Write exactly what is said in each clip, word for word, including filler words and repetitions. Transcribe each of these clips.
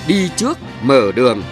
đi trước mở đường.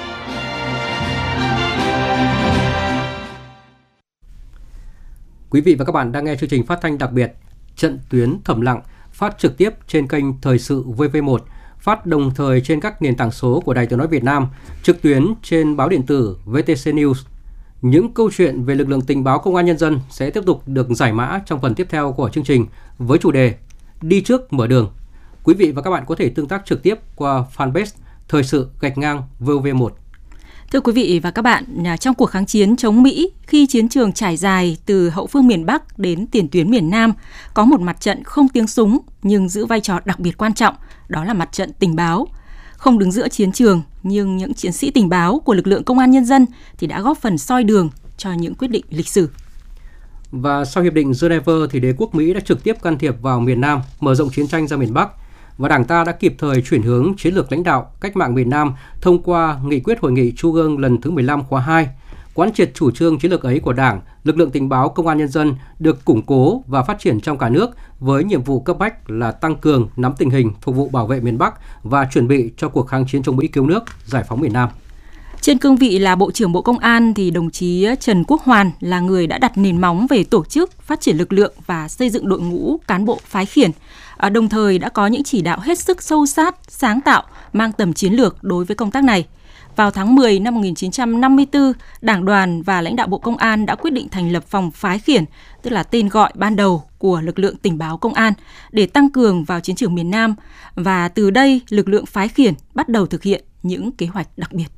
Quý vị và các bạn đang nghe chương trình phát thanh đặc biệt Trận tuyến thầm lặng, phát trực tiếp trên kênh Thời sự vê vê một, phát đồng thời trên các nền tảng số của Đài Tiếng nói Việt Nam, trực tuyến trên báo điện tử vê tê xê News. Những câu chuyện về lực lượng tình báo Công an Nhân dân sẽ tiếp tục được giải mã trong phần tiếp theo của chương trình với chủ đề Đi trước mở đường. Quý vị và các bạn có thể tương tác trực tiếp qua fanpage Thời sự gạch ngang vê vê một. Thưa quý vị và các bạn, trong cuộc kháng chiến chống Mỹ, khi chiến trường trải dài từ hậu phương miền Bắc đến tiền tuyến miền Nam, có một mặt trận không tiếng súng nhưng giữ vai trò đặc biệt quan trọng, đó là mặt trận tình báo. Không đứng giữa chiến trường, nhưng những chiến sĩ tình báo của lực lượng Công an Nhân dân thì đã góp phần soi đường cho những quyết định lịch sử. Và sau Hiệp định Geneva thì đế quốc Mỹ đã trực tiếp can thiệp vào miền Nam, mở rộng chiến tranh ra miền Bắc. Và Đảng ta đã kịp thời chuyển hướng chiến lược lãnh đạo cách mạng miền Nam thông qua nghị quyết Hội nghị Trung ương lần thứ mười lăm khóa hai. Quán triệt chủ trương chiến lược ấy của Đảng, lực lượng tình báo Công an Nhân dân được củng cố và phát triển trong cả nước với nhiệm vụ cấp bách là tăng cường nắm tình hình, phục vụ bảo vệ miền Bắc và chuẩn bị cho cuộc kháng chiến chống Mỹ cứu nước, giải phóng miền Nam. Trên cương vị là Bộ trưởng Bộ Công an thì đồng chí Trần Quốc Hoàn là người đã đặt nền móng về tổ chức, phát triển lực lượng và xây dựng đội ngũ cán bộ phái khiển. À, đồng thời đã có những chỉ đạo hết sức sâu sát, sáng tạo, mang tầm chiến lược đối với công tác này. Vào tháng mười năm một nghìn chín trăm năm mươi tư, Đảng đoàn và lãnh đạo Bộ Công an đã quyết định thành lập phòng phái khiển, tức là tên gọi ban đầu của lực lượng tình báo Công an, để tăng cường vào chiến trường miền Nam. Và từ đây, lực lượng phái khiển bắt đầu thực hiện những kế hoạch đặc biệt.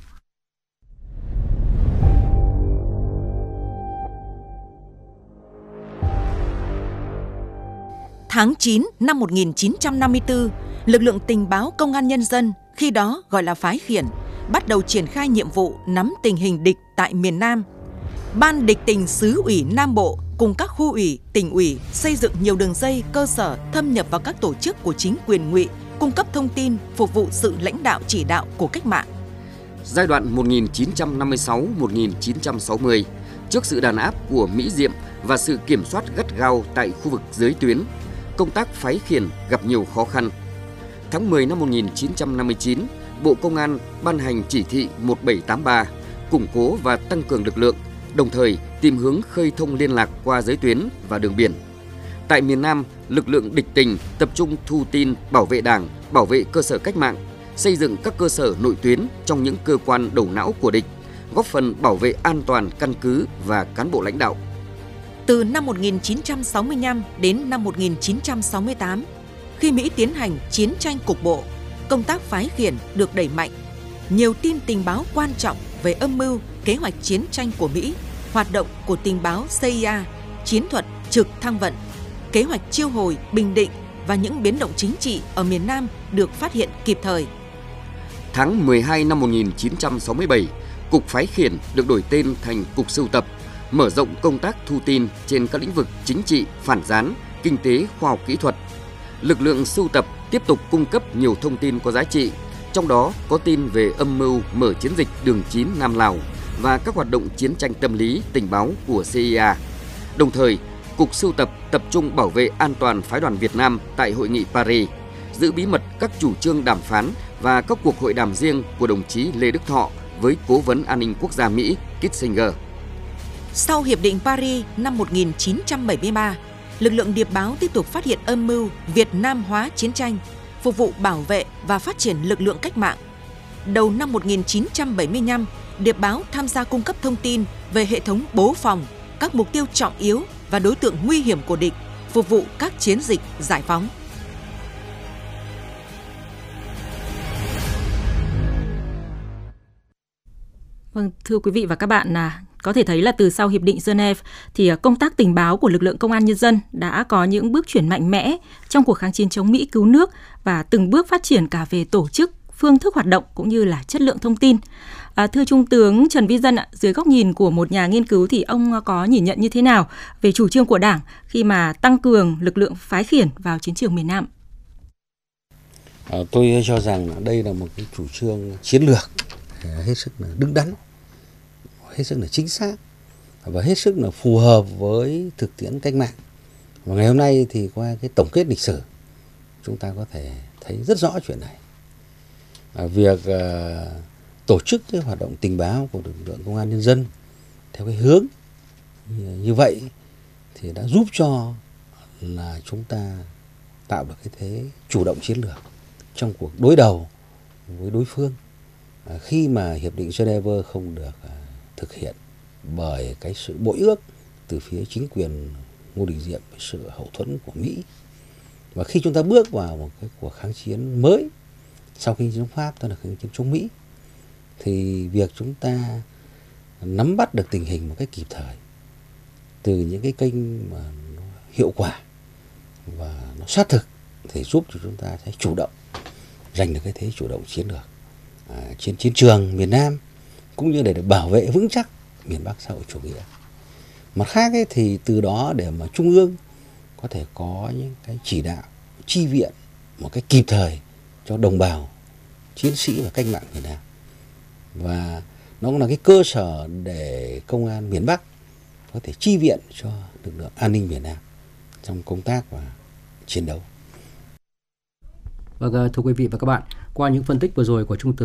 Tháng chín năm một nghìn chín trăm năm mươi tư, lực lượng tình báo Công an Nhân dân, khi đó gọi là phái khiển, bắt đầu triển khai nhiệm vụ nắm tình hình địch tại miền Nam. Ban địch tình xứ ủy Nam Bộ cùng các khu ủy, tỉnh ủy xây dựng nhiều đường dây cơ sở thâm nhập vào các tổ chức của chính quyền ngụy, cung cấp thông tin phục vụ sự lãnh đạo chỉ đạo của cách mạng. Giai đoạn một nghìn chín trăm năm mươi sáu đến một nghìn chín trăm sáu mươi, trước sự đàn áp của Mỹ Diệm và sự kiểm soát gắt gao tại khu vực dưới tuyến, công tác phái khiển gặp nhiều khó khăn. Tháng mười năm một nghìn chín trăm năm mươi chín, Bộ Công an ban hành chỉ thị một bảy tám ba, củng cố và tăng cường lực lượng, đồng thời tìm hướng khơi thông liên lạc qua giới tuyến và đường biển. Tại miền Nam, lực lượng địch tình tập trung thu tin, bảo vệ Đảng, bảo vệ cơ sở cách mạng, xây dựng các cơ sở nội tuyến trong những cơ quan đầu não của địch, góp phần bảo vệ an toàn căn cứ và cán bộ lãnh đạo. Từ năm một nghìn chín trăm sáu mươi lăm đến năm một nghìn chín trăm sáu mươi tám, khi Mỹ tiến hành chiến tranh cục bộ, công tác phái khiển được đẩy mạnh. Nhiều tin tình báo quan trọng về âm mưu, kế hoạch chiến tranh của Mỹ, hoạt động của tình báo xê i a, chiến thuật trực thăng vận, kế hoạch chiêu hồi, bình định và những biến động chính trị ở miền Nam được phát hiện kịp thời. Tháng mười hai năm một nghìn chín trăm sáu mươi bảy, Cục Phái khiển được đổi tên thành Cục Sưu tập, mở rộng công tác thu tin trên các lĩnh vực chính trị, phản gián, kinh tế, khoa học kỹ thuật. Lực lượng sưu tập tiếp tục cung cấp nhiều thông tin có giá trị, trong đó có tin về âm mưu mở chiến dịch đường chín Nam Lào và các hoạt động chiến tranh tâm lý tình báo của xê i a. Đồng thời, Cục Sưu tập tập trung bảo vệ an toàn phái đoàn Việt Nam tại Hội nghị Paris, giữ bí mật các chủ trương đàm phán và các cuộc hội đàm riêng của đồng chí Lê Đức Thọ với Cố vấn An ninh Quốc gia Mỹ Kissinger. Sau Hiệp định Paris năm một nghìn chín trăm bảy mươi ba, lực lượng điệp báo tiếp tục phát hiện âm mưu Việt Nam hóa chiến tranh, phục vụ bảo vệ và phát triển lực lượng cách mạng. Đầu năm một nghìn chín trăm bảy mươi lăm, điệp báo tham gia cung cấp thông tin về hệ thống bố phòng, các mục tiêu trọng yếu và đối tượng nguy hiểm của địch, phục vụ các chiến dịch giải phóng. Vâng, thưa quý vị và các bạn, là có thể thấy là từ sau Hiệp định Geneva thì công tác tình báo của lực lượng Công an Nhân dân đã có những bước chuyển mạnh mẽ trong cuộc kháng chiến chống Mỹ cứu nước và từng bước phát triển cả về tổ chức, phương thức hoạt động cũng như là chất lượng thông tin. À, thưa Trung tướng Trần Vi Dân ạ, dưới góc nhìn của một nhà nghiên cứu thì ông có nhìn nhận như thế nào về chủ trương của Đảng khi mà tăng cường lực lượng phái khiển vào chiến trường miền Nam? À, tôi cho rằng đây là một cái chủ trương chiến lược hết sức là đứng đắn, hết sức là chính xác và hết sức là phù hợp với thực tiễn cách mạng. Và ngày hôm nay thì qua cái tổng kết lịch sử chúng ta có thể thấy rất rõ chuyện này. việc tổ chức cái hoạt động tình báo của lực lượng công an nhân dân theo cái hướng như vậy thì đã giúp cho là chúng ta tạo được cái thế chủ động chiến lược trong cuộc đối đầu với đối phương. Khi mà hiệp định Geneva không được thực hiện bởi cái sự bội ước từ phía chính quyền Ngô Đình Diệm với sự hậu thuẫn của Mỹ, và khi chúng ta bước vào một cái cuộc kháng chiến mới sau khi chống Pháp, tức là kháng chiến chống Mỹ, thì việc chúng ta nắm bắt được tình hình một cách kịp thời từ những cái kênh mà nó hiệu quả và nó sát thực thì giúp cho chúng ta sẽ chủ động giành được cái thế chủ động chiến lược à, trên chiến trường miền Nam, cũng như để, để bảo vệ vững chắc miền Bắc xã hội chủ nghĩa. Mặt khác ấy, thì từ đó để mà Trung ương có thể có những cái chỉ đạo chi viện một cách kịp thời cho đồng bào chiến sĩ và cách mạng miền Nam, và nó cũng là cái cơ sở để công an miền Bắc có thể chi viện cho lực lượng an ninh miền Nam trong công tác và chiến đấu. Vâng, thưa quý vị và các bạn, qua những phân tích vừa rồi của Trung tướng